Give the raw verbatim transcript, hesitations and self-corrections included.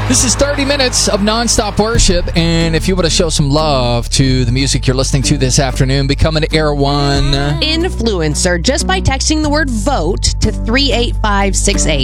This is thirty minutes of nonstop worship, and if you want to show some love to the music you're listening to this afternoon, become an Air One influencer just by texting the word VOTE to three eight five six eight.